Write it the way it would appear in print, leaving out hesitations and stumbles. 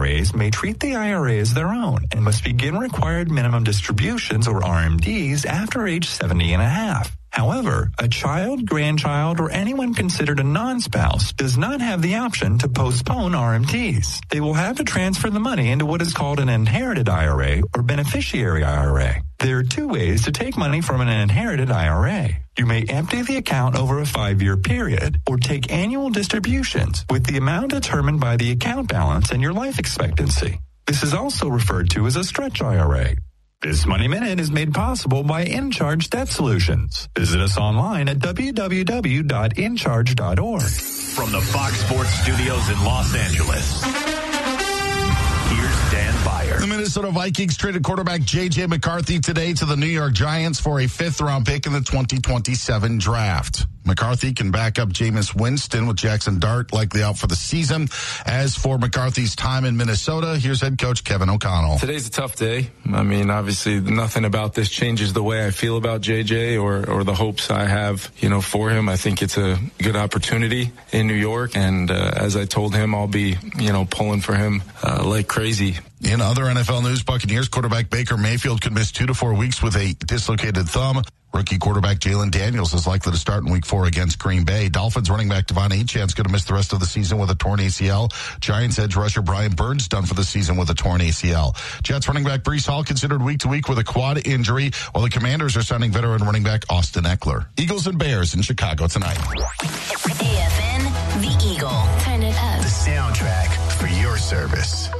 IRAs may treat the IRA as their own and must begin required minimum distributions, or RMDs, after age 70 and a half. However, a child, grandchild, or anyone considered a non-spouse does not have the option to postpone RMDs. They will have to transfer the money into what is called an inherited IRA or beneficiary IRA. There are two ways to take money from an inherited IRA. You may empty the account over a 5-year period or take annual distributions with the amount determined by the account balance and your life expectancy. This is also referred to as a stretch IRA. This Money Minute is made possible by InCharge Debt Solutions. Visit us online at www.incharge.org. From the Fox Sports Studios in Los Angeles, here's Dan Byer. The Minnesota Vikings traded quarterback J.J. McCarthy today to the New York Giants for a 5th-round pick in the 2027 draft. McCarthy can back up Jameis Winston with Jackson Dart likely out for the season. As for McCarthy's time in Minnesota, here's head coach Kevin O'Connell. Today's a tough day. I mean, obviously, nothing about this changes the way I feel about JJ or the hopes I have, for him. I think it's a good opportunity in New York, and as I told him, I'll be, pulling for him like crazy. In other NFL news, Buccaneers quarterback Baker Mayfield could miss 2 to 4 weeks with a dislocated thumb. Rookie quarterback Jalen Daniels is likely to start in Week 4 against Green Bay. Dolphins running back Devon Achane's going to miss the rest of the season with a torn ACL. Giants edge rusher Brian Burns done for the season with a torn ACL. Jets running back Breece Hall considered week to week with a quad injury, while the Commanders are signing veteran running back Austin Eckler. Eagles and Bears in Chicago tonight. AFN, the Eagle. Turn it up. The soundtrack for your service.